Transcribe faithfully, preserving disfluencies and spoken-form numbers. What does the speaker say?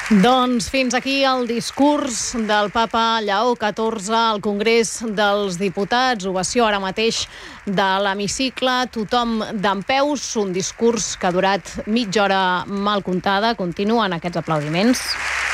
Doncs fins aquí el discurs del papa Lleó catorze al Congrés dels Diputats. Ovació ara mateix de l'hemicicle, tothom dempeus, un discurs que ha durat mitja hora mal comptada. Continuen aquests aplaudiments.